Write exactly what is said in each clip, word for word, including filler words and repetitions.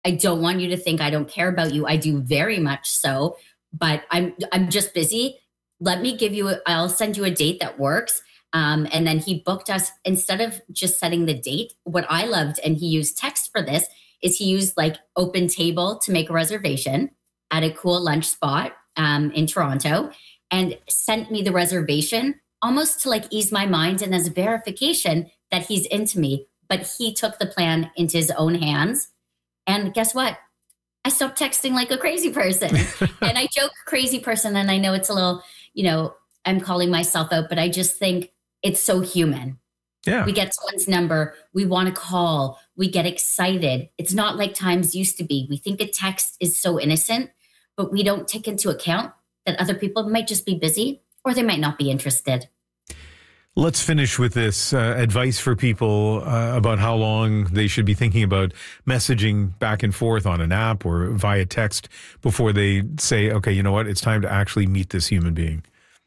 I don't want you to think I don't care about you. I do very much so, but I'm I'm just busy. Let me give you a, I'll send you a date that works. Um, and then he booked us instead of just setting the date. What I loved, and he used text for this, is he used like Open Table to make a reservation at a cool lunch spot um, in Toronto, and sent me the reservation almost to like ease my mind and as verification that he's into me. But he took the plan into his own hands. And guess what? I stopped texting like a crazy person. And I joke crazy person. And I know it's a little, you know, I'm calling myself out, but I just think it's so human. Yeah. We get someone's number. We want to call. We get excited. It's not like times used to be. We think a text is so innocent, but we don't take into account that other people might just be busy or they might not be interested. Let's finish with this uh, advice for people uh, about how long they should be thinking about messaging back and forth on an app or via text before they say, okay, you know what, it's time to actually meet this human being.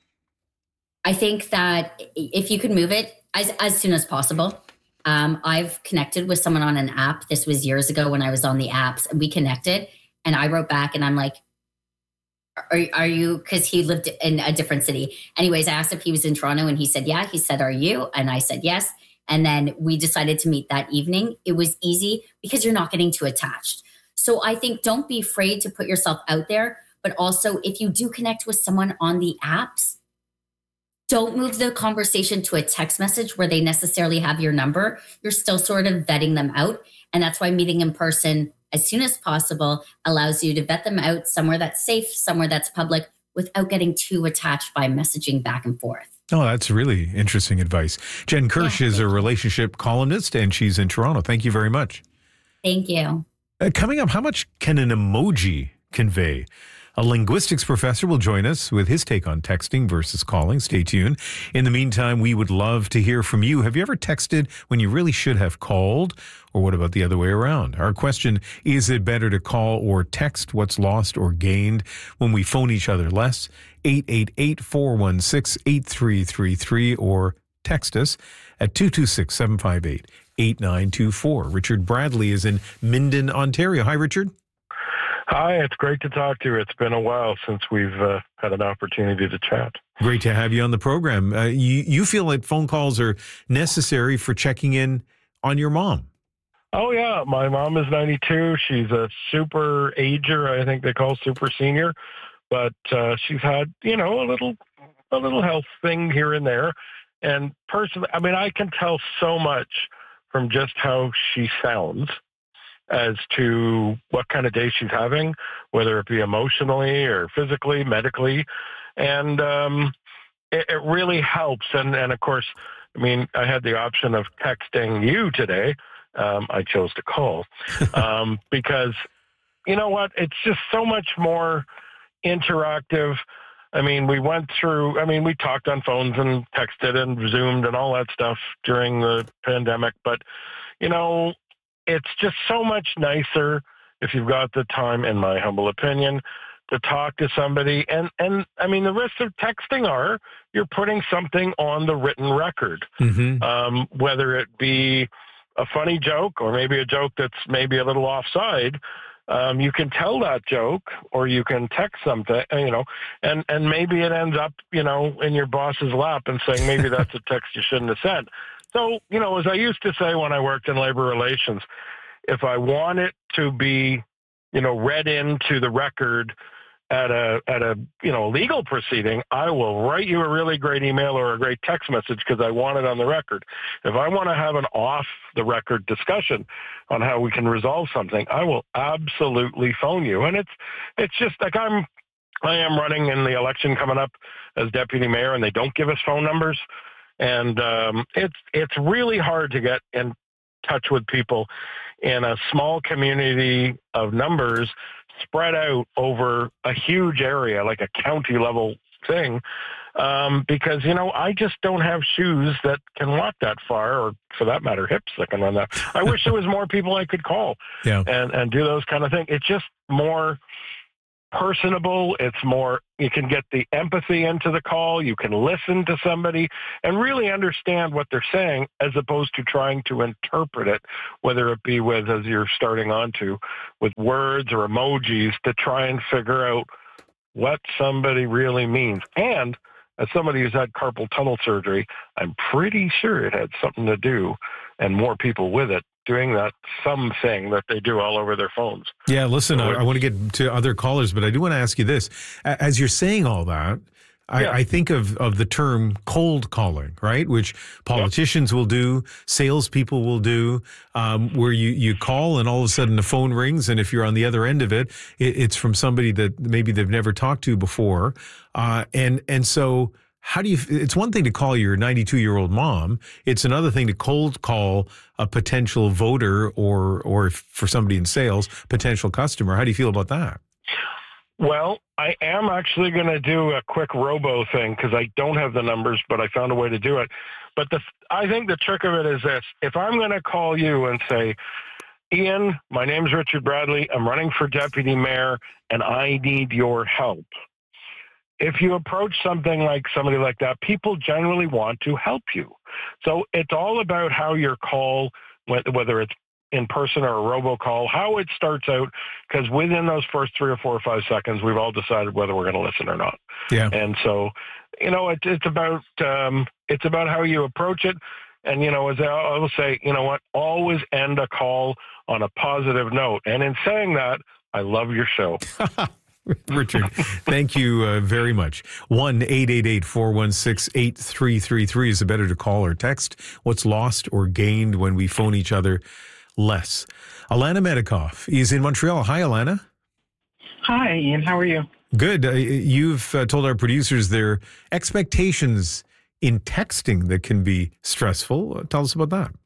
I think that if you could move it as, as soon as possible. Um, I've connected with someone on an app. This was years ago when I was on the apps, and we connected, and I wrote back and I'm like, Are, are you, because he lived in a different city. Anyways, I asked if he was in Toronto and he said, yeah. He said, are you? And I said, yes. And then we decided to meet that evening. It was easy because you're not getting too attached. So I think don't be afraid to put yourself out there. But also, if you do connect with someone on the apps, don't move the conversation to a text message where they necessarily have your number. You're still sort of vetting them out. And that's why meeting in person as soon as possible allows you to vet them out somewhere that's safe, somewhere that's public, without getting too attached by messaging back and forth. Oh, that's really interesting advice. Jen Kirsch yeah, is a relationship columnist, and she's in Toronto. Thank you very much. Thank you. Uh, coming up, how much can an emoji convey? A linguistics professor will join us with his take on texting versus calling. Stay tuned. In the meantime, we would love to hear from you. Have you ever texted when you really should have called? Or what about the other way around? Our question, is it better to call or text what's lost or gained when we phone each other less? eight eight eight, four one six, eight three three three or text us at two two six, seven five eight, eight nine two four. Richard Bradley is in Minden, Ontario. Hi, Richard. Hi, it's great to talk to you. It's been a while since we've uh, had an opportunity to chat. Great to have you on the program. Uh, you, you feel that phone calls are necessary for checking in on your mom. Oh, yeah. My mom is ninety-two. She's a super ager. I think they call super senior. But uh, she's had, you know, a little a little health thing here and there. And personally, I mean, I can tell so much from just how she sounds as to what kind of day she's having, whether it be emotionally or physically, medically. And um, it, it really helps. And, and of course, I mean, I had the option of texting you today. Um, I chose to call um, because, you know what, it's just so much more interactive. I mean, we went through, I mean, we talked on phones and texted and Zoomed and all that stuff during the pandemic. But, you know, it's just so much nicer if you've got the time, in my humble opinion, to talk to somebody. And, and I mean, the risks of texting are you're putting something on the written record, mm-hmm. um, whether it be a funny joke or maybe a joke that's maybe a little offside. Um, you can tell that joke or you can text something, you know, and, and maybe it ends up, you know, in your boss's lap and saying, maybe that's a text you shouldn't have sent. So, you know, as I used to say when I worked in labor relations, if I want it to be, you know, read into the record at a, at a, you know, legal proceeding, I will write you a really great email or a great text message because I want it on the record. If I want to have an off the record discussion on how we can resolve something, I will absolutely phone you. And it's, it's just like I'm, I am running in the election coming up as deputy mayor and they don't give us phone numbers. And um, it's it's really hard to get in touch with people in a small community of numbers spread out over a huge area, like a county level thing, um, because, you know, I just don't have shoes that can walk that far, or for that matter, hips that can run that. I wish there was more people I could call yeah. and, and do those kind of things. It's just more personable. It's more, you can get the empathy into the call. You can listen to somebody and really understand what they're saying as opposed to trying to interpret it, whether it be with, as you're starting on to, with words or emojis to try and figure out what somebody really means. And as somebody who's had carpal tunnel surgery, I'm pretty sure it had something to do, and more people with it, doing that something that they do all over their phones. Yeah, listen, I, I want to get to other callers, but I do want to ask you this. As you're saying all that, I, yeah. I think of, of the term cold calling, right? Which politicians yep. will do, salespeople will do, um, where you, you call and all of a sudden the phone rings, and if you're on the other end of it, it it's from somebody that maybe they've never talked to before. Uh, and, and so how do you, it's one thing to call your ninety-two-year-old mom. It's another thing to cold call a potential voter or, or for somebody in sales, potential customer. How do you feel about that? Well, I am actually going to do a quick robo thing because I don't have the numbers, but I found a way to do it. But the, I think the trick of it is this. If I'm going to call you and say, Ian, my name's Richard Bradley, I'm running for deputy mayor, and I need your help. If you approach something like somebody like that, people generally want to help you. So it's all about how your call, whether it's in person or a robocall, how it starts out, because within those first three or four or five seconds, we've all decided whether we're going to listen or not. Yeah. And so, you know, it, it's about um, it's about how you approach it. And, you know, as I will say, you know what, always end a call on a positive note. And in saying that, I love your show. Richard, thank you uh, very much. one eight eight eight, four one six, eight three three three is it better to call or text. What's lost or gained when we phone each other less? Alana Medikoff is in Montreal. Hi, Alana. Hi, Ian. How are you? Good. Uh, you've uh, told our producers there are expectations in texting that can be stressful. Uh, tell us about that.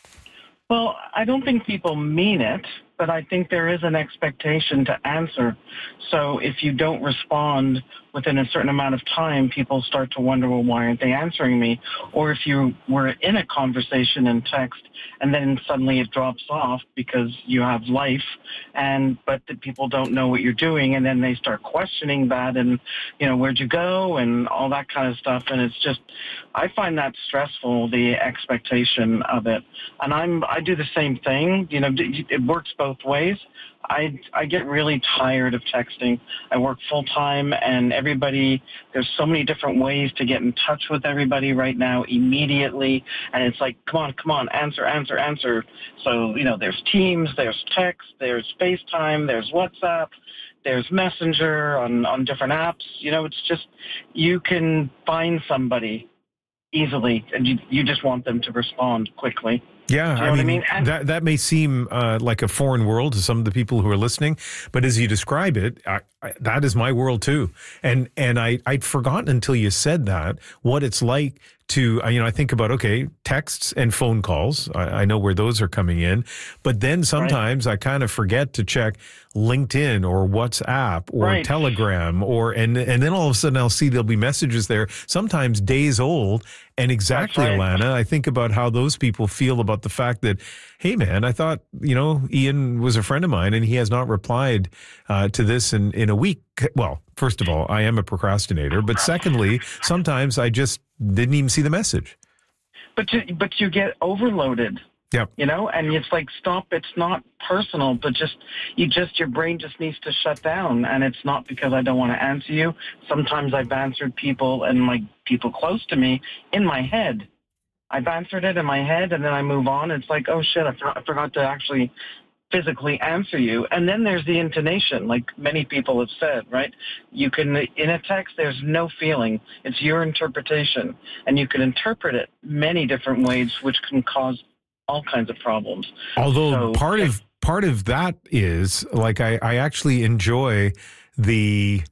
Well, I don't think people mean it, but I think there is an expectation to answer. So if you don't respond within a certain amount of time, people start to wonder, well, why aren't they answering me? Or if you were in a conversation in text and then suddenly it drops off because you have life, and but the people don't know what you're doing, and then they start questioning that, and, you know, where'd you go, and all that kind of stuff. And it's just, I find that stressful, the expectation of it. And I'm, I do the same thing. You know, it works both ways. I, I get really tired of texting. I work full time, and everybody, there's so many different ways to get in touch with everybody right now immediately. And it's like, come on, come on, answer, answer, answer. So, you know, there's Teams, there's text, there's FaceTime, there's WhatsApp, there's Messenger on, on different apps. You know, it's just, you can find somebody easily, and you, you just want them to respond quickly. Yeah, you know I mean, I mean? And, that that may seem uh, like a foreign world to some of the people who are listening, but as you describe it, I, I, that is my world too. And and I I'd forgotten until you said that what it's like to, you know, I think about, okay, texts and phone calls. I, I know where those are coming in, but then sometimes right. I kind of forget to check LinkedIn or WhatsApp or right. Telegram, or and and then all of a sudden I'll see there'll be messages there, sometimes days old. And exactly, right. Alana, I think about how those people feel about the fact that, hey, man, I thought, you know, Ian was a friend of mine and he has not replied uh, to this in, in a week. Well, first of all, I am a procrastinator. But secondly, sometimes I just didn't even see the message. But you, but you get overloaded. Yep. You know, and it's like, stop, it's not personal, but just, you just, your brain just needs to shut down. And it's not because I don't want to answer you. Sometimes I've answered people and like people close to me in my head. I've answered it in my head and then I move on. It's like, oh shit, I forgot, I forgot to actually physically answer you. And then there's the intonation, like many people have said, right? You can, in a text, there's no feeling. It's your interpretation. And you can interpret it many different ways, which can cause all kinds of problems. Although so, part of part of that is like I, I actually enjoy the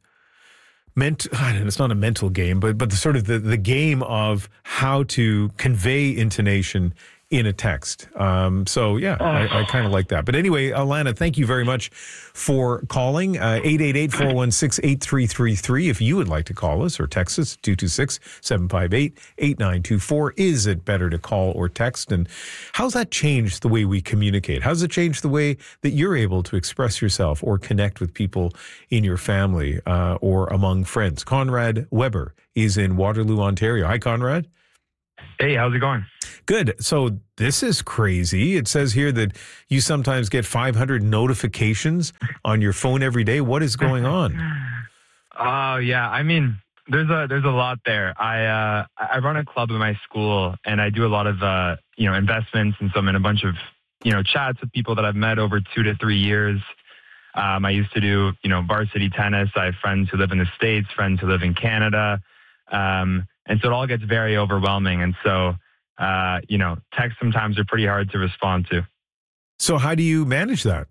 ment I don't know, it's not a mental game, but but the sort of the, the game of how to convey intonation in a text. Um, so, yeah, I, I kind of like that. But anyway, Alana, thank you very much for calling. Uh, eight eight eight, four one six, eight three three three if you would like to call us, or text us, two two six, seven five eight, eight nine two four. Is it better to call or text? And how's that changed the way we communicate? How's it changed the way that you're able to express yourself or connect with people in your family uh, or among friends? Conrad Weber is in Waterloo, Ontario. Hi, Conrad. Hey, how's it going? Good. So this is crazy. It says here that you sometimes get five hundred notifications on your phone every day. What is going on? Oh, uh, yeah. I mean, there's a there's a lot there. I uh, I run a club at my school, and I do a lot of uh, you know investments, and so I'm in a bunch of you know chats with people that I've met over two to three years. Um, I used to do you know varsity tennis. I have friends who live in the States, friends who live in Canada. Um, And so it all gets very overwhelming. And so, uh, you know, texts sometimes are pretty hard to respond to. So how do you manage that?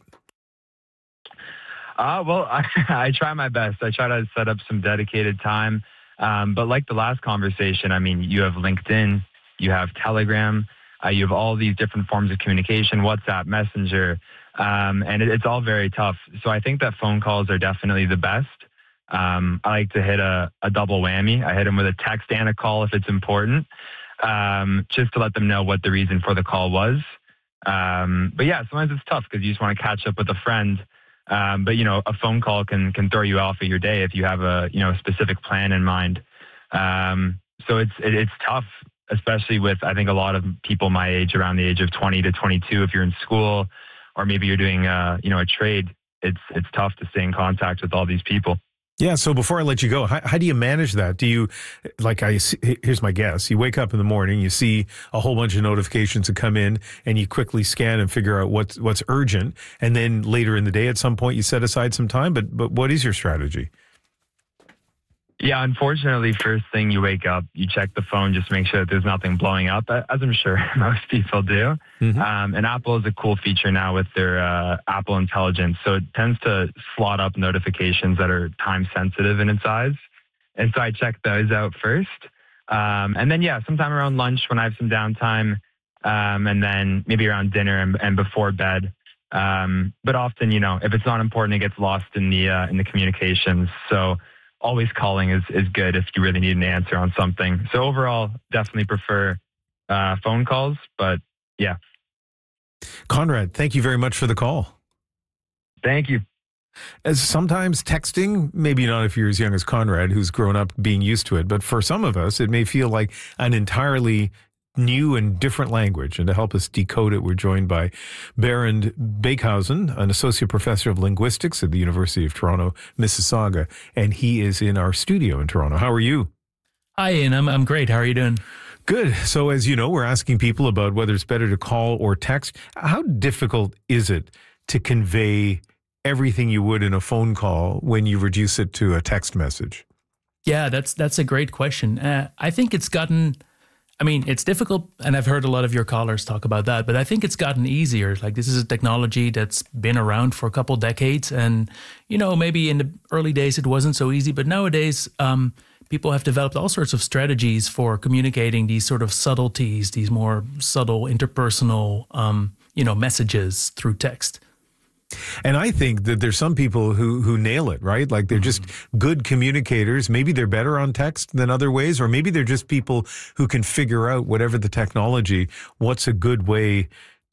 Uh, well, I, I try my best. I try to set up some dedicated time. Um, but like the last conversation, I mean, you have LinkedIn, you have Telegram, uh, you have all these different forms of communication, WhatsApp, Messenger, um, and it, it's all very tough. So I think that phone calls are definitely the best. Um, I like to hit a, a double whammy. I hit them with a text and a call if it's important, um, just to let them know what the reason for the call was. Um, but yeah, sometimes it's tough because you just want to catch up with a friend. Um, but you know, a phone call can can throw you off of your day if you have a you know a specific plan in mind. Um, so it's it, it's tough, especially with I think a lot of people my age, around the age of twenty to twenty-two, if you're in school or maybe you're doing uh, you know a trade. It's it's tough to stay in contact with all these people. Yeah. So before I let you go, how, how do you manage that? Do you, like, I, here's my guess. You wake up in the morning, you see a whole bunch of notifications that come in, and you quickly scan and figure out what's, what's urgent. And then later in the day, at some point, you set aside some time. But, but what is your strategy? Yeah, unfortunately, first thing you wake up, you check the phone, just make sure that there's nothing blowing up, as I'm sure most people do. Mm-hmm. Um, and Apple is a cool feature now with their uh, Apple Intelligence. So it tends to slot up notifications that are time sensitive in its eyes. And so I check those out first. Um, and then, yeah, sometime around lunch when I have some downtime, um, and then maybe around dinner and, and before bed. Um, but often, you know, if it's not important, it gets lost in the uh, in the communications. So always calling is, is good if you really need an answer on something. So overall, definitely prefer uh, phone calls, but yeah. Conrad, thank you very much for the call. Thank you. As sometimes texting, maybe not if you're as young as Conrad, who's grown up being used to it, but for some of us, it may feel like an entirely new and different language. And to help us decode it, we're joined by Berend Beekhuyzen, an associate professor of linguistics at the University of Toronto, Mississauga, and he is in our studio in Toronto. How are you? Hi, Ian. I'm, I'm great. How are you doing? Good. So as you know, we're asking people about whether it's better to call or text. How difficult is it to convey everything you would in a phone call when you reduce it to a text message? Yeah, that's that's a great question. Uh, I think it's gotten... I mean, it's difficult, and I've heard a lot of your callers talk about that, but I think it's gotten easier. Like, this is a technology that's been around for a couple decades, and, you know, maybe in the early days it wasn't so easy, but nowadays um, people have developed all sorts of strategies for communicating these sort of subtleties, these more subtle interpersonal, um, you know, messages through text. And I think that there's some people who, who nail it, right? Like they're just good communicators. Maybe they're better on text than other ways, or maybe they're just people who can figure out, whatever the technology, what's a good way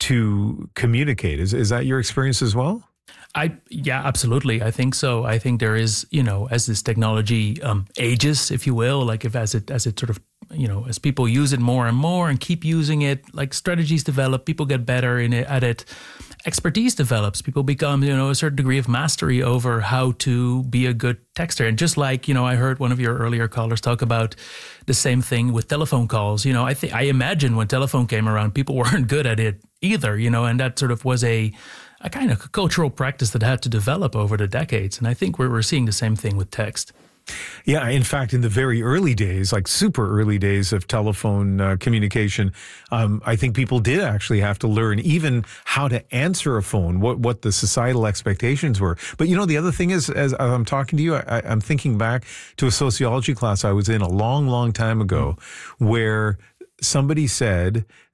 to communicate. Is is that your experience as well? I yeah, absolutely. I think so. I think there is, you know, as this technology um, ages, if you will, like if as it as it sort of, you know, as people use it more and more and keep using it, like strategies develop, people get better in it, at it, expertise develops, people become, you know, a certain degree of mastery over how to be a good texter. And just like, you know, I heard one of your earlier callers talk about the same thing with telephone calls. You know, I think I imagine when telephone came around, people weren't good at it either, you know, and that sort of was a a kind of cultural practice that had to develop over the decades. And I think we're, we're seeing the same thing with text. Yeah, in fact, in the very early days, like super early days of telephone uh, communication, um, I think people did actually have to learn even how to answer a phone, what what the societal expectations were. But you know, the other thing is, as I'm talking to you, I, I'm thinking back to a sociology class I was in a long, long time ago, mm-hmm. where somebody said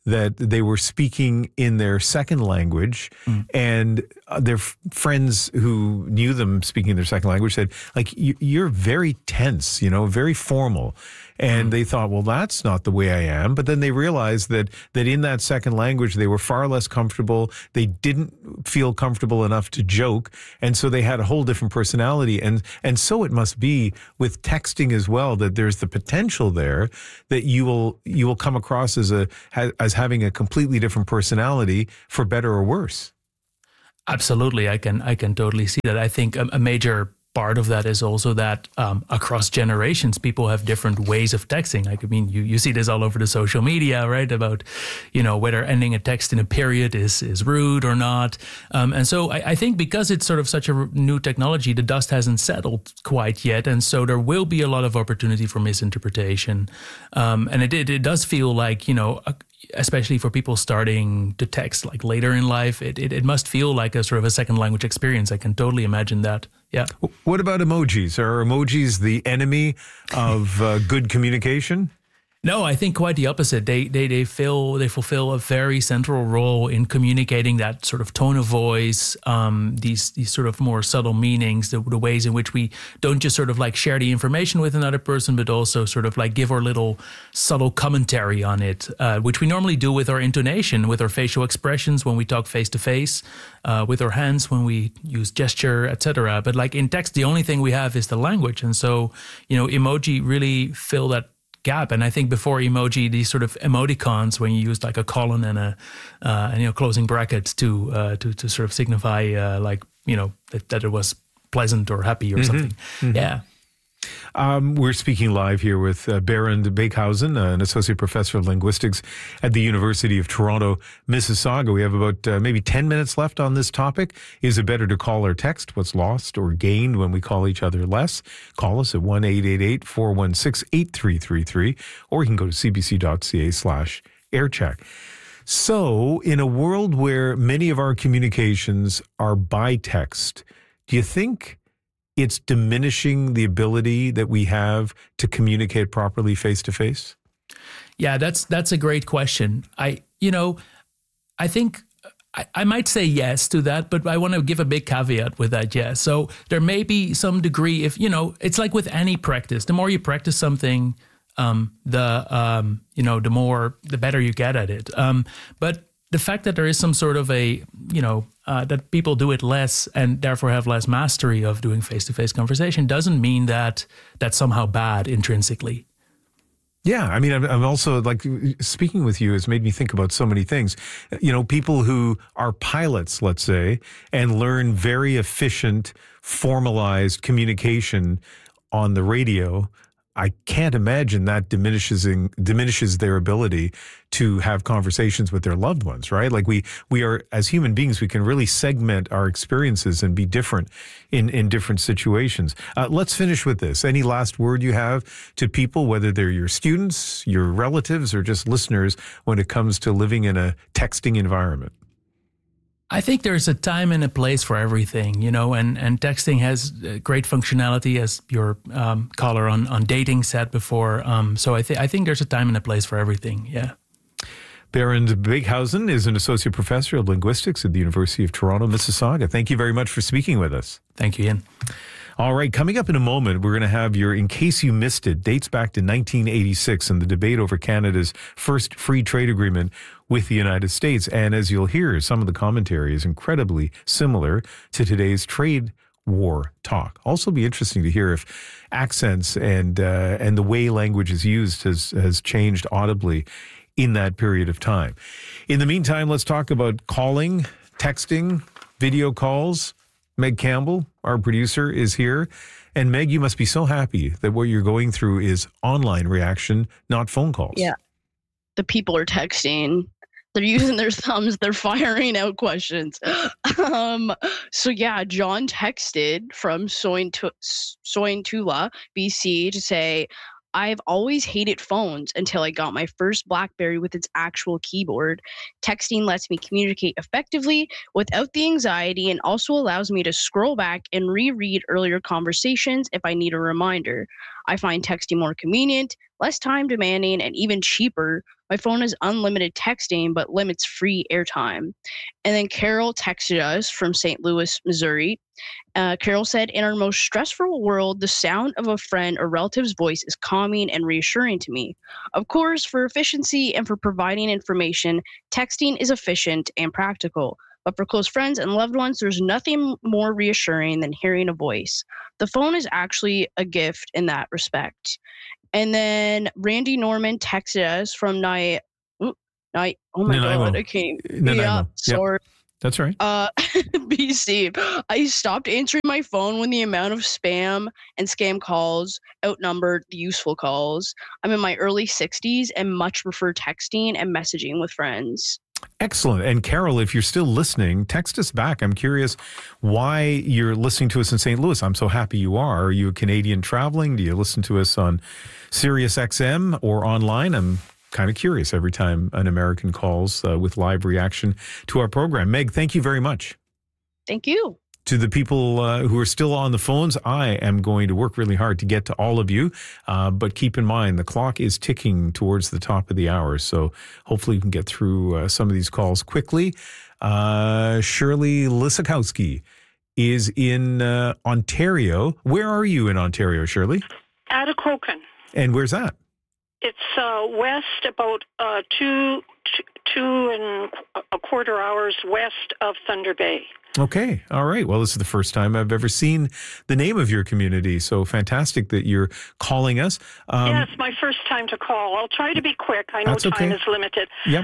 that they were speaking in their second language, mm. and their f- friends who knew them speaking their second language said, like, you're very tense, you know, very formal. And mm. they thought, well, that's not the way I am. But then they realized that that in that second language, they were far less comfortable. They didn't feel comfortable enough to joke. And so they had a whole different personality. And and so it must be with texting as well, that there's the potential there that you will you will come across as a as having a completely different personality, for better or worse. Absolutely. I can I can totally see that. I think a, a major part of that is also that um, across generations, people have different ways of texting. Like, I mean, you, you see this all over the social media, right? About, you know, whether ending a text in a period is is rude or not. Um, and so I, I think because it's sort of such a new technology, the dust hasn't settled quite yet. And so there will be a lot of opportunity for misinterpretation. Um, and it, it, it does feel like, you know, a, especially for people starting to text like later in life, it, it it must feel like a sort of a second language experience. I can totally imagine that. Yeah. What about emojis? Are emojis the enemy of uh, good communication? No, I think quite the opposite. They they they fill they fulfill a very central role in communicating that sort of tone of voice, um, these these sort of more subtle meanings, the, the ways in which we don't just sort of like share the information with another person, but also sort of like give our little subtle commentary on it, uh, which we normally do with our intonation, with our facial expressions when we talk face to face, uh, with our hands when we use gesture, et cetera. But like in text, the only thing we have is the language, and so you know, emoji really fill that gap. And I think before emoji, these sort of emoticons, when you use like a colon and a uh, and, you know, closing brackets to uh, to to sort of signify uh, like, you know, that, that it was pleasant or happy or mm-hmm. something. Mm-hmm. Yeah. Um, we're speaking live here with uh, Berend Beekhuyzen, uh, an associate professor of linguistics at the University of Toronto, Mississauga. We have about uh, maybe ten minutes left on this topic. Is it better to call or text? What's lost or gained when we call each other less? Call us at one eight eight eight, four one six, eight three three three, or you can go to cbc.ca slash aircheck. So, in a world where many of our communications are by text, do you think it's diminishing the ability that we have to communicate properly face to face? Yeah, that's that's a great question. I, you know, I think I, I might say yes to that, but I want to give a big caveat with that yes. So there may be some degree, if, you know, it's like with any practice. The more you practice something, um, the, um, you know, the more, the better you get at it. Um, but the fact that there is some sort of a, you know, uh, that people do it less and therefore have less mastery of doing face-to-face conversation doesn't mean that that's somehow bad intrinsically. Yeah, I mean, I'm also, like, speaking with you has made me think about so many things. You know, people who are pilots, let's say, and learn very efficient, formalized communication on the radio, I can't imagine that diminishes in, diminishes their ability to have conversations with their loved ones, right? Like we we are, as human beings, we can really segment our experiences and be different in, in different situations. Uh, let's finish with this. Any last word you have to people, whether they're your students, your relatives, or just listeners, when it comes to living in a texting environment? I think there's a time and a place for everything, you know, and, and texting has great functionality, as your um, caller on, on dating said before. Um, so I, th- I think there's a time and a place for everything, yeah. Berend Beekhuyzen is an associate professor of linguistics at the University of Toronto, Mississauga. Thank you very much for speaking with us. Thank you, Ian. All right, coming up in a moment, we're going to have your In Case You Missed It, dates back to nineteen eighty-six and the debate over Canada's first free trade agreement with the United States. And as you'll hear, some of the commentary is incredibly similar to today's trade war talk. Also be interesting to hear if accents and uh, and the way language is used has, has changed audibly in that period of time. In the meantime, let's talk about calling, texting, video calls. Meg Campbell, our producer, is here. And Meg, you must be so happy that what you're going through is online reaction, not phone calls. Yeah. The people are texting. They're using their thumbs. They're firing out questions. Um, so yeah, John texted from Sointula, B C, to say, I've always hated phones until I got my first BlackBerry with its actual keyboard. Texting lets me communicate effectively without the anxiety and also allows me to scroll back and reread earlier conversations if I need a reminder. I find texting more convenient, less time demanding, and even cheaper. My phone is unlimited texting, but limits free airtime. And then Carol texted us from Saint Louis, Missouri. Uh, Carol said, in our most stressful world, the sound of a friend or relative's voice is calming and reassuring to me. Of course, for efficiency and for providing information, texting is efficient and practical. But for close friends and loved ones, there's nothing more reassuring than hearing a voice. The phone is actually a gift in that respect. And then Randy Norman texted us from Night. Night. Oh my Nanaimo. God, I can't. Nanaimo. Yeah, Yep. sorry. That's right. Uh, B C. I stopped answering my phone when the amount of spam and scam calls outnumbered the useful calls. I'm in my early sixties and much prefer texting and messaging with friends. Excellent. And Carol, if you're still listening, text us back. I'm curious why you're listening to us in Saint Louis. I'm so happy you are. Are you a Canadian traveling? Do you listen to us on Sirius X M or online? I'm kind of curious every time an American calls uh, with live reaction to our program. Meg, thank you very much. Thank you. To the people uh, who are still on the phones, I am going to work really hard to get to all of you. Uh, but keep in mind, the clock is ticking towards the top of the hour. So hopefully we can get through uh, some of these calls quickly. Uh, Shirley Lisakowski is in uh, Ontario. Where are you in Ontario, Shirley? Atikokan. And where's that? It's uh, west, about uh, two, two, two and a quarter hours west of Thunder Bay. Okay. All right. Well, this is the first time I've ever seen the name of your community. So fantastic that you're calling us. Um, yes, my first time to call. I'll try to be quick. I know That's time okay. is limited. Yep.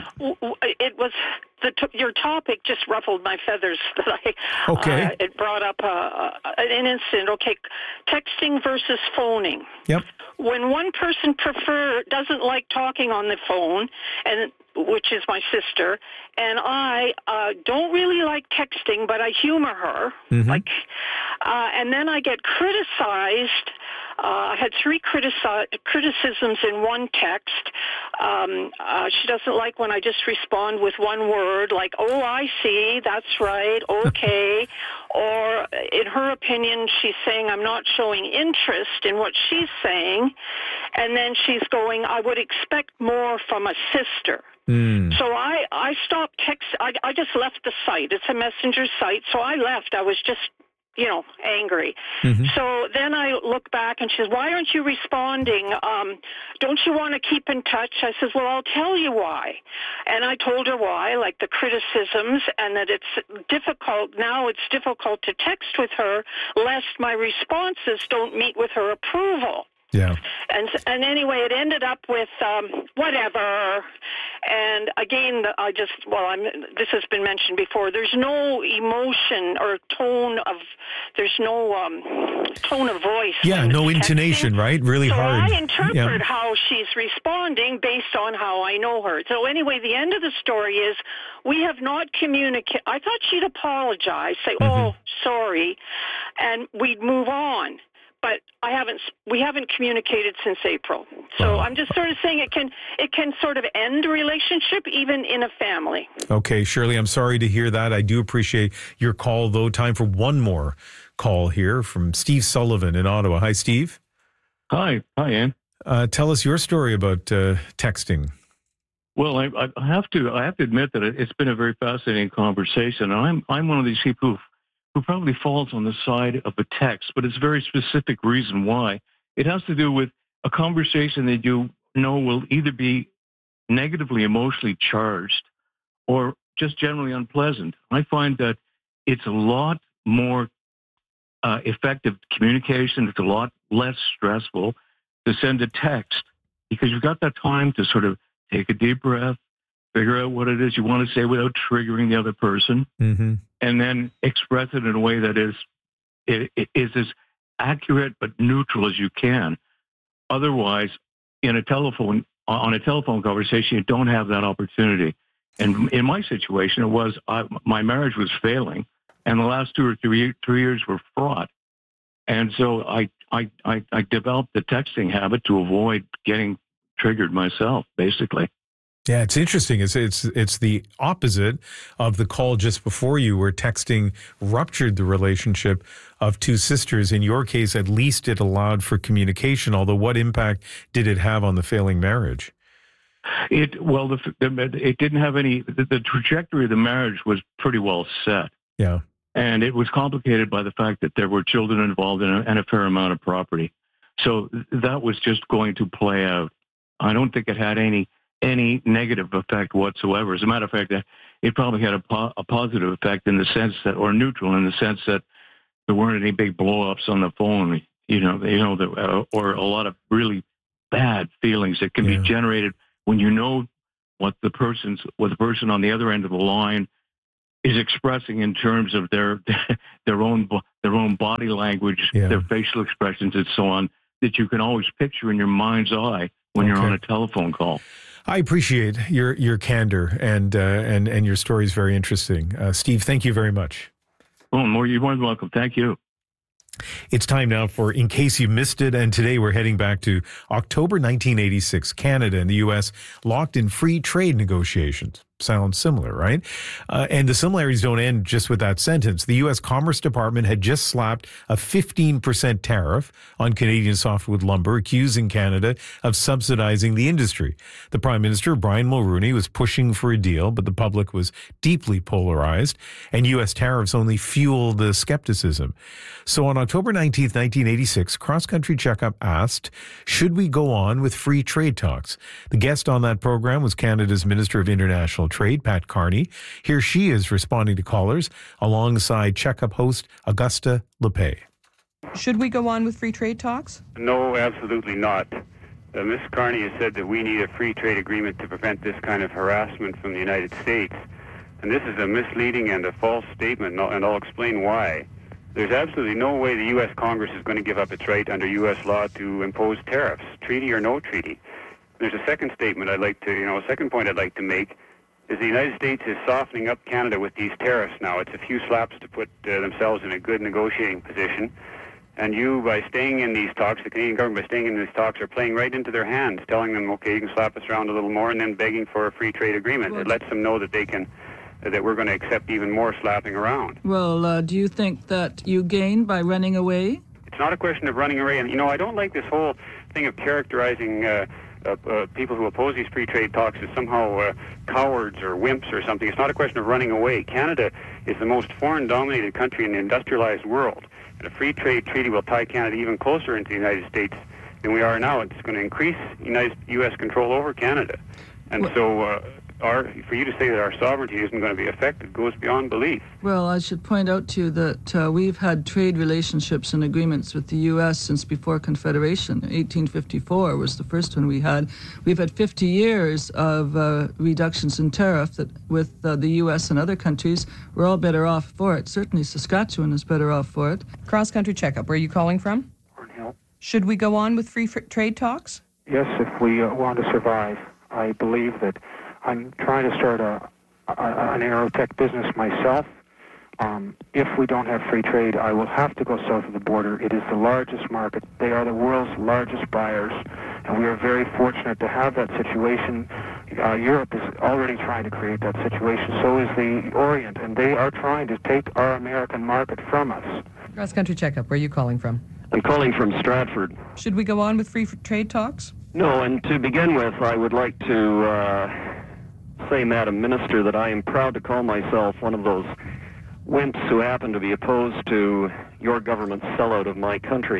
It was the t- your topic just ruffled my feathers. That I Okay. uh, it brought up uh, an incident. Okay, texting versus phoning. Yep. When one person prefer doesn't like talking on the phone, and which is my sister, and I uh, don't really like texting, but I humor her. Mm-hmm. Like, uh, and then I get criticized. Uh, I had three critici- criticisms in one text. Um, uh, she doesn't like when I just respond with one word, like, oh, I see, that's right, okay. Or in her opinion, she's saying I'm not showing interest in what she's saying. And then she's going, I would expect more from a sister. Mm. So I, I stopped text. I, I just left the site. It's a messenger site. So I left. I was just, you know, angry. Mm-hmm. So then I look back and she says, why aren't you responding? Um, don't you want to keep in touch? I says, well, I'll tell you why. And I told her why, like the criticisms, and that it's difficult. Now it's difficult to text with her lest my responses don't meet with her approval. Yeah. And and anyway, it ended up with um, whatever. And again, I just, well, I'm, this has been mentioned before. There's no emotion or tone of, there's no um, tone of voice. Yeah, no texting. Intonation, right? Really so hard. So I interpret yeah. how she's responding based on how I know her. So anyway, the end of the story is we have not communicated. I thought she'd apologize, say, mm-hmm. oh, sorry, and we'd move on. But I haven't. We haven't communicated since April. So oh. I'm just sort of saying it can. It can sort of end a relationship, even in a family. Okay, Shirley, I'm sorry to hear that. I do appreciate your call, though. Time for one more call here from Steve Sullivan in Ottawa. Hi, Steve. Hi. Hi, Ann. Uh, tell us your story about uh, texting. Well, I, I have to. I have to admit that it's been a very fascinating conversation. And I'm. I'm one of these people who. who probably falls on the side of a text, but it's a very specific reason why. It has to do with a conversation that you know will either be negatively emotionally charged or just generally unpleasant. I find that it's a lot more uh, effective communication. It's a lot less stressful to send a text because you've got that time to sort of take a deep breath, figure out what it is you want to say without triggering the other person, mm-hmm. and then express it in a way that is it, it is as accurate but neutral as you can. Otherwise, in a telephone on a telephone conversation, you don't have that opportunity. And in my situation, it was I, my marriage was failing, and the last two or three three years were fraught. And so I I I, I developed the texting habit to avoid getting triggered myself, basically. Yeah, it's interesting. It's it's it's the opposite of the call just before you, where texting ruptured the relationship of two sisters. In your case, at least it allowed for communication. Although, what impact did it have on the failing marriage? It well, the, the, it didn't have any. The, the trajectory of the marriage was pretty well set. Yeah, and it was complicated by the fact that there were children involved in a, and a fair amount of property. So that was just going to play out. I don't think it had any. any negative effect whatsoever. As a matter of fact, it probably had a, po- a positive effect in the sense that, or neutral in the sense that there weren't any big blow-ups on the phone, you know, you know, the, uh, or a lot of really bad feelings that can yeah. be generated when you know what the person's, what the person on the other end of the line is expressing in terms of their their own their own body language, yeah. their facial expressions, and so on, that you can always picture in your mind's eye when okay. you're on a telephone call. I appreciate your your candor, and uh, and and your story is very interesting. Uh, Steve, thank you very much. Oh, more, you're more than welcome. Thank you. It's time now for In Case You Missed It, and today we're heading back to October nineteen eighty-six. Canada and the U S locked in free trade negotiations. Sounds similar, right? Uh, and the similarities don't end just with that sentence. The U S Commerce Department had just slapped a fifteen percent tariff on Canadian softwood lumber, accusing Canada of subsidizing the industry. The Prime Minister, Brian Mulroney, was pushing for a deal, but the public was deeply polarized, and U S tariffs only fueled the skepticism. So on October nineteenth, nineteen eighty-six, Cross Country Checkup asked, should we go on with free trade talks? The guest on that program was Canada's Minister of International Trade, Pat Carney. Here she is responding to callers alongside Checkup host Augusta Lepay. Should we go on with free trade talks? No, absolutely not. Uh, Miz Carney has said that we need a free trade agreement to prevent this kind of harassment from the United States. And this is a misleading and a false statement, and I'll explain why. There's absolutely no way the U S Congress is going to give up its right under U S law to impose tariffs, treaty or no treaty. There's a second statement I'd like to, you know, a second point I'd like to make. Is the United States is softening up Canada with these tariffs now. It's a few slaps to put uh, themselves in a good negotiating position. And you, by staying in these talks, the Canadian government, by staying in these talks, are playing right into their hands, telling them, okay, you can slap us around a little more, and then begging for a free trade agreement. Well, it lets them know that they can, uh, that we're going to accept even more slapping around. Well, uh, do you think that you gain by running away? It's not a question of running away. And, you know, I don't like this whole thing of characterizing uh, Uh, uh, people who oppose these free trade talks as somehow uh, cowards or wimps or something. It's not a question of running away. Canada is the most foreign-dominated country in the industrialized world, and a free trade treaty will tie Canada even closer into the United States than we are now. It's going to increase United, U S control over Canada. And well, so uh, our, for you to say that our sovereignty isn't going to be affected goes beyond belief. Well, I should point out to you that uh, we've had trade relationships and agreements with the U S since before Confederation. eighteen fifty-four was the first one we had. We've had fifty years of uh, reductions in tariff that with uh, the U S and other countries, we're all better off for it. Certainly Saskatchewan is better off for it. Cross Country Checkup, where are you calling from? Cornhill. Should we go on with free f- trade talks? Yes, if we uh, want to survive. I believe that I'm trying to start a, a an aerotech business myself. Um, if we don't have free trade, I will have to go south of the border. It is the largest market. They are the world's largest buyers, and we are very fortunate to have that situation. Uh, Europe is already trying to create that situation. So is the Orient, and they are trying to take our American market from us. Cross Country Checkup, where are you calling from? I'm calling from Stratford. Should we go on with free f- trade talks? No, and to begin with, I would like to uh, say, Madam Minister, that I am proud to call myself one of those wimps who happen to be opposed to your government's sellout of my country.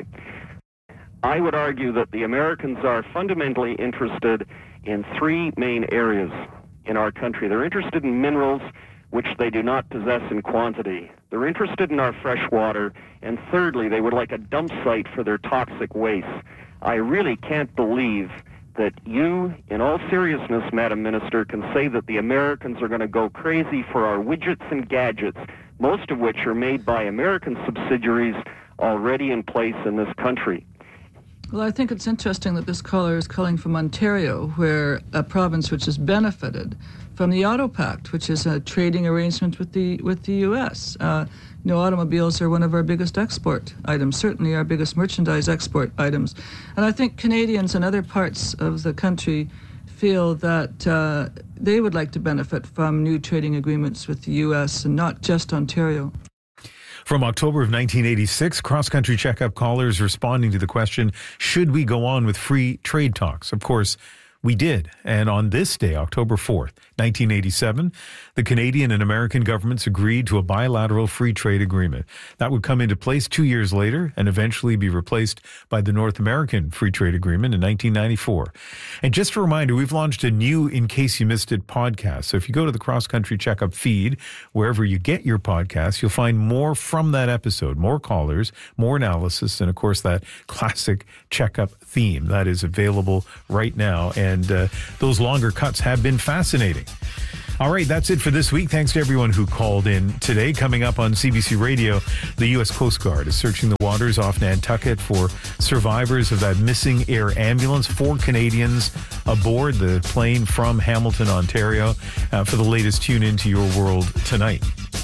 I would argue that the Americans are fundamentally interested in three main areas in our country. They're interested in minerals, which they do not possess in quantity. They're interested in our fresh water, and thirdly, they would like a dump site for their toxic waste. I really can't believe that you, in all seriousness, Madam Minister, can say that the Americans are going to go crazy for our widgets and gadgets, most of which are made by American subsidiaries already in place in this country. Well, I think it's interesting that this caller is calling from Ontario, where a province which has benefited from the Auto Pact, which is a trading arrangement with the with the U S. Uh, you know, automobiles are one of our biggest export items, certainly our biggest merchandise export items. And I think Canadians in other parts of the country feel that uh, they would like to benefit from new trading agreements with the U S and not just Ontario. From October of nineteen eighty-six, cross-country checkup callers responding to the question, should we go on with free trade talks? Of course, we did. And on this day, October fourth, nineteen eighty-seven, the Canadian and American governments agreed to a bilateral free trade agreement. That would come into place two years later and eventually be replaced by the North American Free Trade Agreement in nineteen ninety-four. And just a reminder, we've launched a new In Case You Missed It podcast. So if you go to the Cross Country Checkup feed, wherever you get your podcasts, you'll find more from that episode, more callers, more analysis, and of course that classic checkup theme that is available right now. And uh, those longer cuts have been fascinating. All right, that's it for this week. Thanks to everyone who called in today. Coming up on C B C Radio, the U S Coast Guard is searching the waters off Nantucket for survivors of that missing air ambulance. Four Canadians aboard the plane from Hamilton, Ontario. Uh, for the latest tune into Your World Tonight.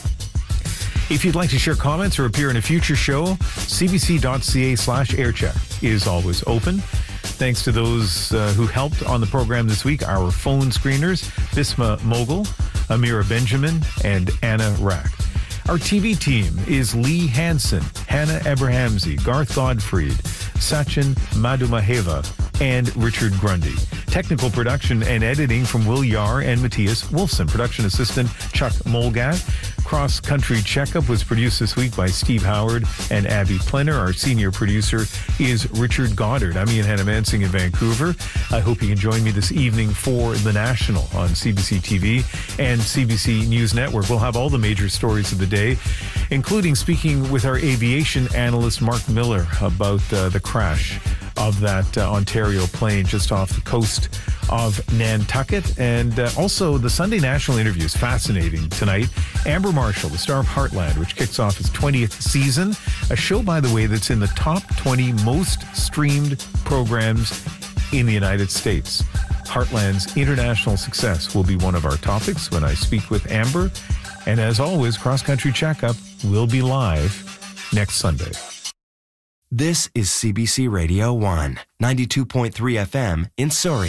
If you'd like to share comments or appear in a future show, cbc.ca slash aircheck is always open. Thanks to those uh, who helped on the program this week, our phone screeners, Bisma Mogul, Amira Benjamin, and Anna Rack. Our T V team is Lee Hansen, Hannah Abrahamsey, Garth Godfried, Sachin Madhumaheva, and Richard Grundy. Technical production and editing from Will Yar and Matthias Wolfson. Production assistant Chuck Molgat. Cross Country Checkup was produced this week by Steve Howard and Abby Plenner. Our senior producer is Richard Goddard. I'm Ian Hannah-Mansing in Vancouver. I hope you can join me this evening for The National on C B C T V and C B C News Network. We'll have all the major stories of the day, including speaking with our aviation analyst Mark Miller about uh, the crash of that uh, Ontario plane just off the coast of Nantucket. And uh, also the Sunday National interview is fascinating tonight. Amber Marshall, the star of Heartland, which kicks off its twentieth season. A show, by the way, that's in the top twenty most streamed programs in the United States. Heartland's international success will be one of our topics when I speak with Amber. And as always, Cross Country Checkup will be live next Sunday. This is C B C Radio one, ninety-two point three F M in Surrey.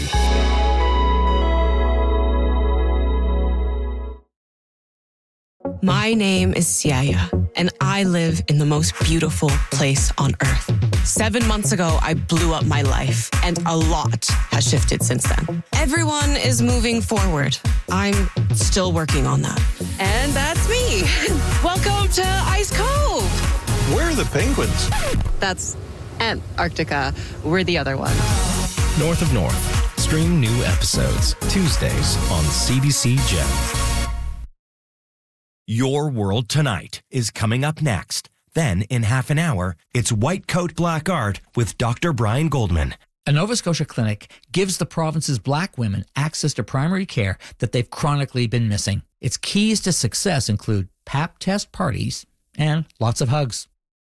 My name is Siaya, and I live in the most beautiful place on earth. Seven months ago, I blew up my life, and a lot has shifted since then. Everyone is moving forward. I'm still working on that. And that's me. Welcome to Ice Cove. Where are the penguins? That's Antarctica. We're the other one. North of North. Stream new episodes Tuesdays on C B C Gem. Your World Tonight is coming up next. Then, in half an hour, it's White Coat Black Art with Doctor Brian Goldman. A Nova Scotia clinic gives the province's black women access to primary care that they've chronically been missing. Its keys to success include pap test parties and lots of hugs.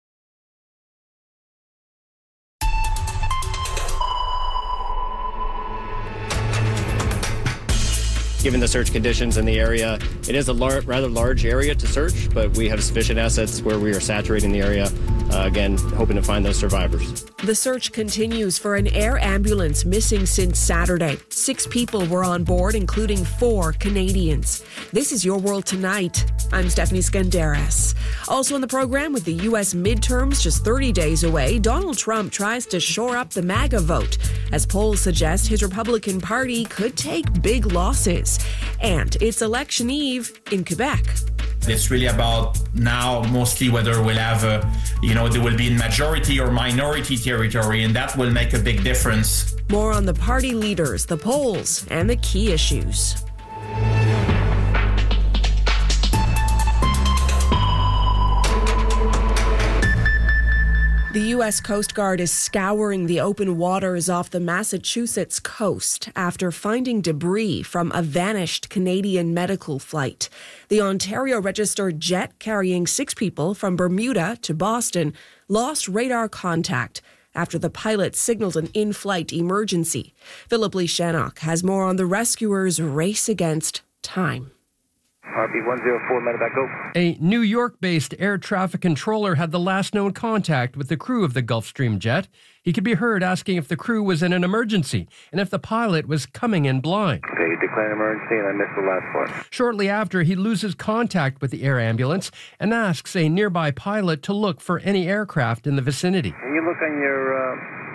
Given the search conditions in the area, it is a lar- rather large area to search, but we have sufficient assets where we are saturating the area, uh, again, hoping to find those survivors. The search continues for an air ambulance missing since Saturday. Six people were on board, including four Canadians. This is Your World Tonight. I'm Stephanie Skandaris. Also in the program, with the U S midterms just thirty days away, Donald Trump tries to shore up the MAGA vote, as polls suggest his Republican Party could take big losses. And it's election eve in Quebec. It's really about now mostly whether we'll have a, you know, there will be majority or minority territory, and that will make a big difference. More on the party leaders, the polls, and the key issues. The U S Coast Guard is scouring the open waters off the Massachusetts coast after finding debris from a vanished Canadian medical flight. The Ontario-registered jet carrying six people from Bermuda to Boston lost radar contact after the pilot signaled an in-flight emergency. Philip Lee Shannock has more on the rescuers' race against time. R B one oh four, medevac, go. A New York-based air traffic controller had the last known contact with the crew of the Gulfstream jet. He could be heard asking if the crew was in an emergency and if the pilot was coming in blind. Okay, you declare an emergency and I missed the last part. Shortly after, he loses contact with the air ambulance and asks a nearby pilot to look for any aircraft in the vicinity. Can you look on your uh,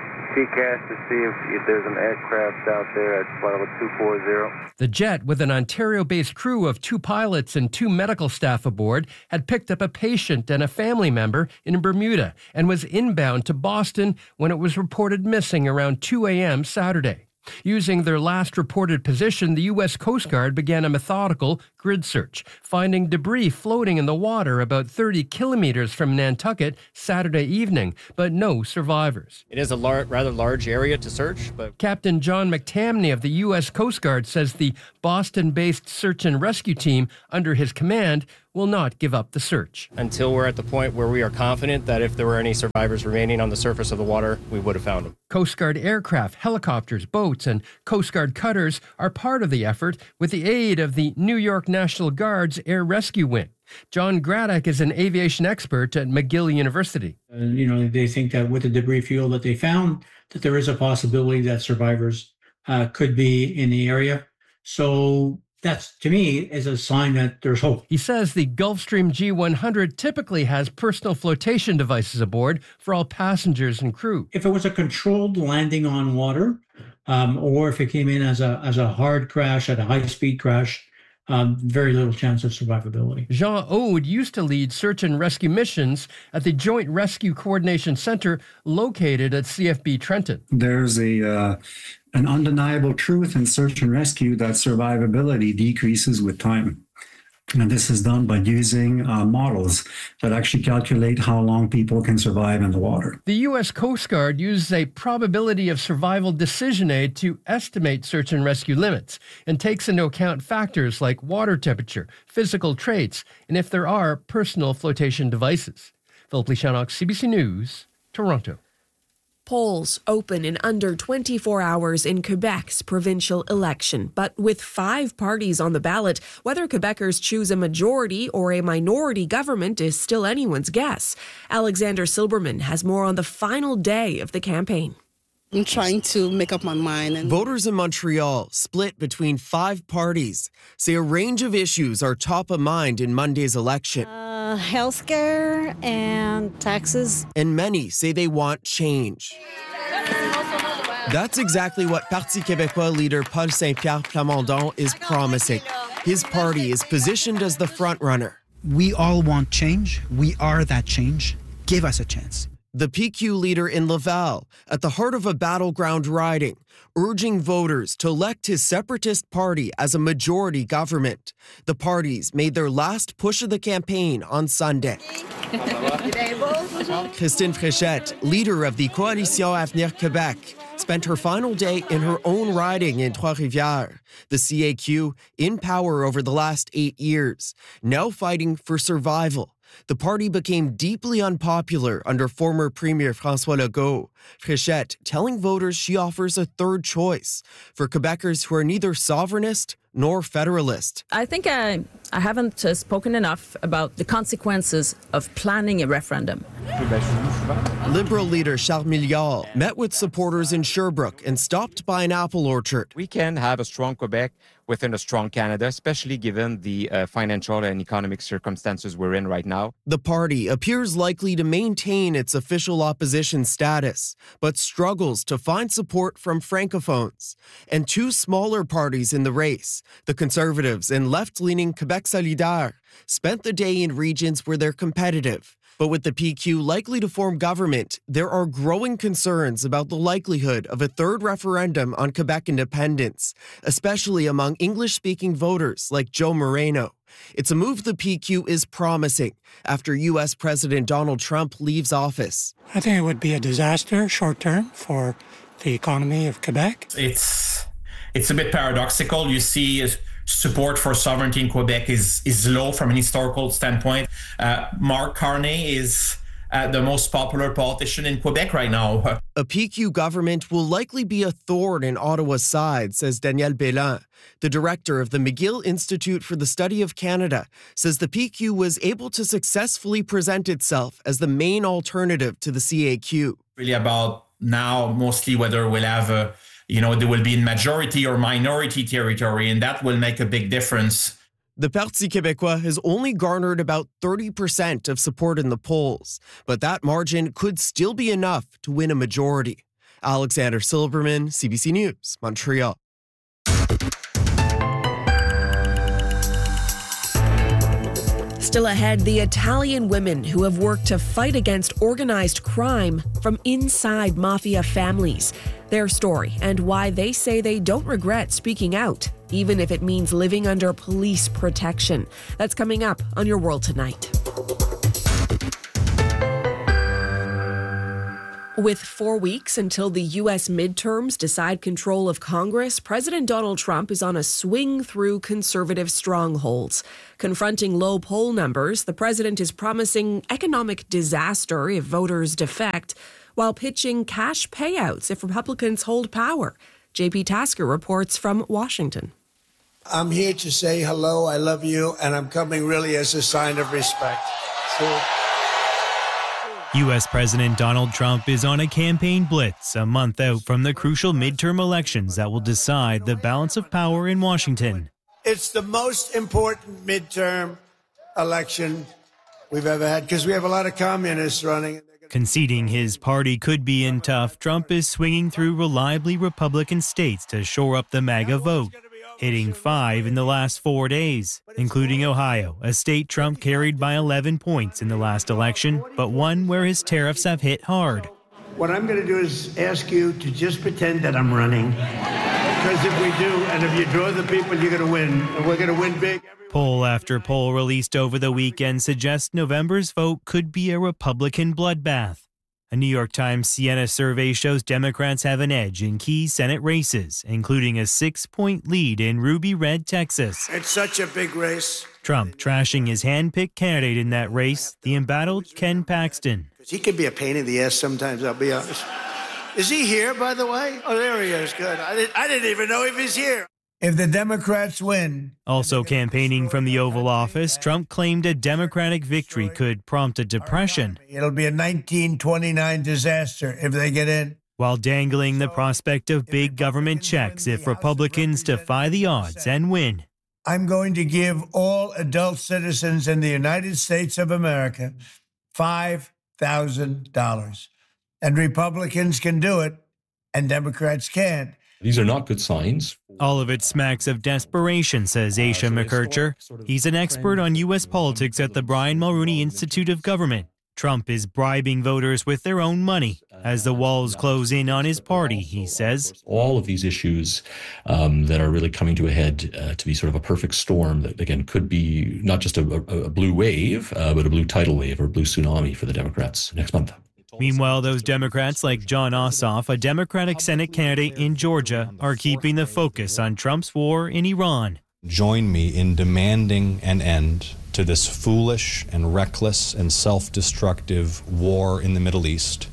T C A S to see if, if there's an aircraft out there at flight level two forty? The jet, with an Ontario-based crew of two pilots and two medical staff aboard, had picked up a patient and a family member in Bermuda and was inbound to Boston when it was reported missing around two a.m. Saturday. Using their last reported position, the U S Coast Guard began a methodical grid search, finding debris floating in the water about thirty kilometers from Nantucket Saturday evening, but no survivors. It is a lar- rather large area to search, but... Captain John McTamney of the U S Coast Guard says the Boston-based search and rescue team under his command will not give up the search. Until we're at the point where we are confident that if there were any survivors remaining on the surface of the water, we would have found them. Coast Guard aircraft, helicopters, boats, and Coast Guard cutters are part of the effort with the aid of the New York National Guard's Air Rescue Wing. John Graddock is an aviation expert at McGill University. Uh, you know, they think that with the debris field that they found, that there is a possibility that survivors uh, could be in the area. So that's, to me, is a sign that there's hope. He says the Gulfstream G one hundred typically has personal flotation devices aboard for all passengers and crew. If it was a controlled landing on water, um, or if it came in as a as a hard crash, at a high-speed crash, um, very little chance of survivability. Jean Aude used to lead search and rescue missions at the Joint Rescue Coordination Center located at C F B Trenton. There's a uh, an undeniable truth in search and rescue that survivability decreases with time. And this is done by using uh, models that actually calculate how long people can survive in the water. The U S Coast Guard uses a probability of survival decision aid to estimate search and rescue limits and takes into account factors like water temperature, physical traits, and if there are personal flotation devices. Philip Lishanok, C B C News, Toronto. Polls open in under twenty-four hours in Quebec's provincial election. But with five parties on the ballot, whether Quebecers choose a majority or a minority government is still anyone's guess. Alexander Silberman has more on the final day of the campaign. I'm trying to make up my mind. And Voters in Montreal, split between five parties, say a range of issues are top of mind in Monday's election. Uh, healthcare and taxes. And many say they want change. That's exactly what Parti Québécois leader Paul Saint-Pierre Plamondon is promising. His party is positioned as the frontrunner. We all want change. We are that change. Give us a chance. The P Q leader in Laval, at the heart of a battleground riding, urging voters to elect his separatist party as a majority government. The parties made their last push of the campaign on Sunday. Christine Fréchette, leader of the Coalition Avenir Québec, spent her final day in her own riding in Trois-Rivières. The C A Q in power over the last eight years, now fighting for survival. The party became deeply unpopular under former Premier François Legault. Fréchette telling voters she offers a third choice for Quebecers who are neither sovereignist nor federalist. I think I, I haven't uh, spoken enough about the consequences of planning a referendum. Liberal leader Charles Milliard met with supporters in Sherbrooke and stopped by an apple orchard. We can have a strong Quebec within a strong Canada, especially given the uh, financial and economic circumstances we're in right now. The party appears likely to maintain its official opposition status, but struggles to find support from francophones. And two smaller parties in the race, the Conservatives and left-leaning Quebec Solidaire, spent the day in regions where they're competitive. But with the P Q likely to form government, there are growing concerns about the likelihood of a third referendum on Quebec independence, especially among English-speaking voters like Joe Moreno. It's a move the P Q is promising after U S President Donald Trump leaves office. I think it would be a disaster short-term for the economy of Quebec. It's it's a bit paradoxical. You see support for sovereignty in Quebec is is low from an historical standpoint. Uh, Mark Carney is uh, the most popular politician in Quebec right now. A P Q government will likely be a thorn in Ottawa's side, says Danielle Bélan. The director of the McGill Institute for the Study of Canada says the P Q was able to successfully present itself as the main alternative to the C A Q. Really about now mostly whether we'll have a, you know, there will be in majority or minority territory, and that will make a big difference. The Parti Québécois has only garnered about thirty percent of support in the polls, but that margin could still be enough to win a majority. Alexander Silberman, C B C News, Montreal. Still ahead, the Italian women who have worked to fight against organized crime from inside mafia families. Their story and why they say they don't regret speaking out, even if it means living under police protection. That's coming up on Your World Tonight. With four weeks until the U S midterms decide control of Congress, President Donald Trump is on a swing through conservative strongholds. Confronting low poll numbers, the president is promising economic disaster if voters defect, while pitching cash payouts if Republicans hold power. J P Tasker reports from Washington. I'm here to say hello, I love you, and I'm coming really as a sign of respect. So- U S President Donald Trump is on a campaign blitz a month out from the crucial midterm elections that will decide the balance of power in Washington. It's the most important midterm election we've ever had because we have a lot of communists running. Conceding his party could be in tough, Trump is swinging through reliably Republican states to shore up the MAGA vote, hitting five in the last four days, including Ohio, a state Trump carried by eleven points in the last election, but one where his tariffs have hit hard. What I'm going to do is ask you to just pretend that I'm running. Because if we do, and if you draw the people, you're going to win. And we're going to win big. Poll after poll released over the weekend suggests November's vote could be a Republican bloodbath. A New York Times Siena survey shows Democrats have an edge in key Senate races, including a six-point lead in Ruby Red, Texas. It's such a big race. Trump trashing his hand-picked candidate in that race, the embattled Ken Paxton. He can be a pain in the ass sometimes, I'll be honest. Is he here, by the way? Oh, there he is. Good. I didn't, I didn't even know if he's here. If the Democrats win. Also campaigning from the Oval Office, Trump claimed a Democratic victory could prompt a depression. It'll be a nineteen twenty-nine disaster if they get in. While dangling the prospect of big government checks if Republicans defy the odds and win. I'm going to give all adult citizens in the United States of America five thousand dollars. And Republicans can do it, and Democrats can't. These are not good signs. All of it smacks of desperation, says Aisha McKercher. He's an expert on U S politics at the Brian Mulroney Institute of Government. Trump is bribing voters with their own money as the walls close in on his party, he says. All of these issues um, that are really coming to a head uh, to be sort of a perfect storm that, again, could be not just a, a, a blue wave, uh, but a blue tidal wave or blue tsunami for the Democrats next month. Meanwhile, those Democrats like John Ossoff, a Democratic Senate candidate in Georgia, are keeping the focus on Trump's war in Iran. Join me in demanding an end to this foolish and reckless and self-destructive war in the Middle East,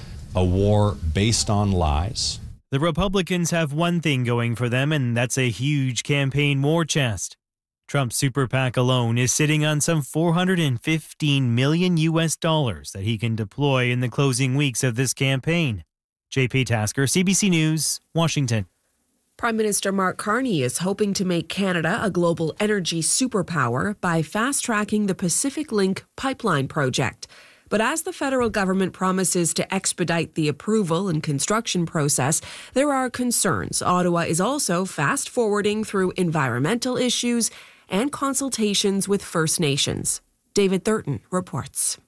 a war based on lies. The Republicans have one thing going for them, and that's a huge campaign war chest. Trump's super PAC alone is sitting on some four hundred fifteen million U S dollars that he can deploy in the closing weeks of this campaign. J P Tasker, C B C News, Washington. Prime Minister Mark Carney is hoping to make Canada a global energy superpower by fast-tracking the Pacific Link pipeline project. But as the federal government promises to expedite the approval and construction process, there are concerns. Ottawa is also fast-forwarding through environmental issues and consultations with First Nations. David Thurton reports.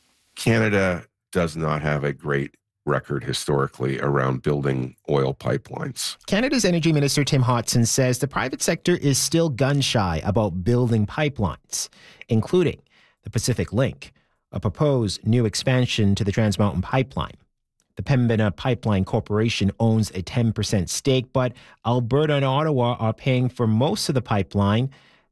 Canada does not have a great record historically around building oil pipelines. Canada's Energy Minister Tim Hodson says the private sector is still gun-shy about building pipelines, including the Pacific Link, a proposed new expansion to the Trans Mountain Pipeline. The Pembina Pipeline Corporation owns a ten percent stake, but Alberta and Ottawa are paying for most of the pipeline.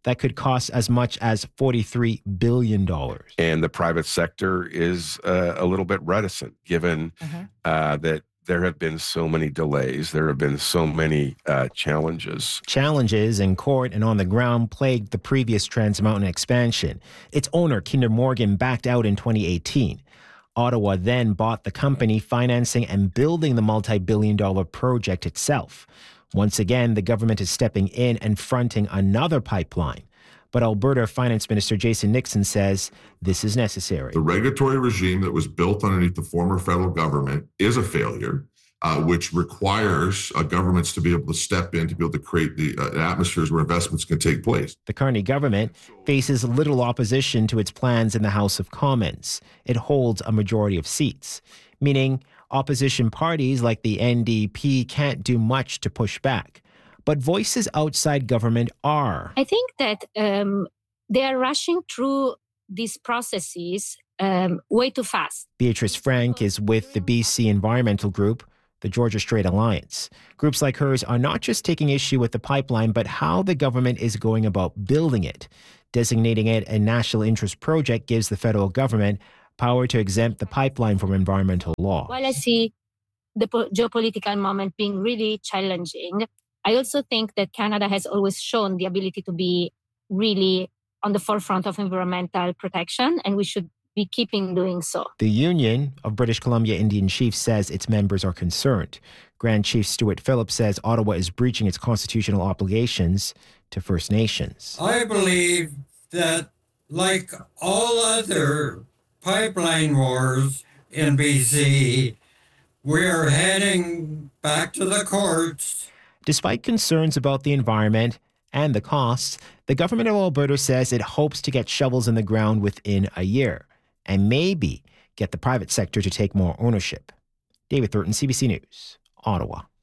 that could cost as much as forty-three billion dollars. And the private sector is uh, a little bit reticent, given uh-huh. uh, that there have been so many delays. There have been so many uh, challenges. Challenges in court and on the ground plagued the previous Trans Mountain expansion. Its owner, Kinder Morgan, backed out in twenty eighteen. Ottawa then bought the company, financing and building the multi-billion dollar project itself. Once again, the government is stepping in and fronting another pipeline. But Alberta Finance Minister Jason Nixon says this is necessary. The regulatory regime that was built underneath the former federal government is a failure, uh, which requires uh, governments to be able to step in to be able to create the uh, atmospheres where investments can take place. The Carney government faces little opposition to its plans in the House of Commons. It holds a majority of seats, meaning opposition parties like the N D P can't do much to push back. But voices outside government are. I think that um, they are rushing through these processes um, way too fast. Beatrice Frank is with the B C Environmental Group, the Georgia Strait Alliance. Groups like hers are not just taking issue with the pipeline, but how the government is going about building it. Designating it a national interest project gives the federal government power to exempt the pipeline from environmental law. While I see the po- geopolitical moment being really challenging, I also think that Canada has always shown the ability to be really on the forefront of environmental protection, and we should be keeping doing so. The Union of British Columbia Indian Chiefs says its members are concerned. Grand Chief Stuart Phillips says Ottawa is breaching its constitutional obligations to First Nations. I believe that, like all other pipeline wars in B C, we're heading back to the courts. Despite concerns about the environment and the costs, the government of Alberta says it hopes to get shovels in the ground within a year and maybe get the private sector to take more ownership. David Thornton, C B C News, Ottawa.